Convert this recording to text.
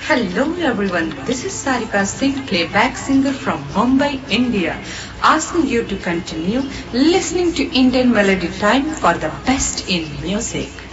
Hello everyone, this is Sarika Singh, playback singer from Mumbai, India, asking you to continue listening to Indian Melody Time for the best in music.